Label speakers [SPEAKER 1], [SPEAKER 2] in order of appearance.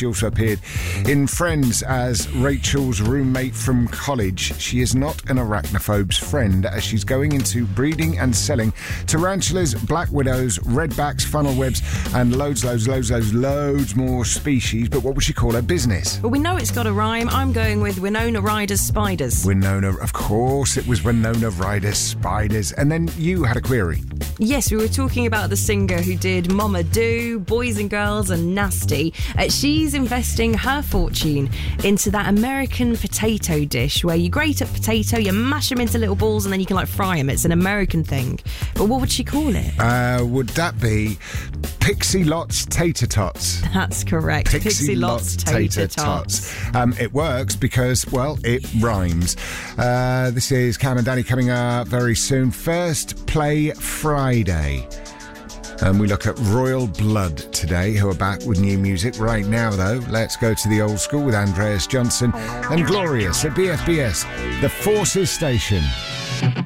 [SPEAKER 1] She also appeared in Friends as Rachel's roommate from college. She is not an arachnophobe's friend, as she's going into breeding and selling tarantulas, black widows, redbacks, funnel webs, and loads more species. But what would she call her business?
[SPEAKER 2] Well, we know it's got a rhyme. I'm going with Winona Ryder's Spiders.
[SPEAKER 1] Winona, of course, it was Winona Ryder's Spiders. And then you had a query.
[SPEAKER 2] Yes, we were talking about the singer who did Mama Do, Boys and Girls and Nasty. She's investing her fortune into that American potato dish where you grate up potato, you mash them into little balls and then you can fry them. It's an American thing. But what would she call it?
[SPEAKER 1] Would that be Pixie Lot's Tater Tots?
[SPEAKER 2] That's correct.
[SPEAKER 1] Pixie Lot's Tater Tots. It works because, well, it rhymes. This is Cam and Danny coming up very soon. First Play Friday. And we look at Royal Blood today, who are back with new music. Right now, though, let's go to the old school with Andreas Johnson and Glorious at BFBS, the Forces Station.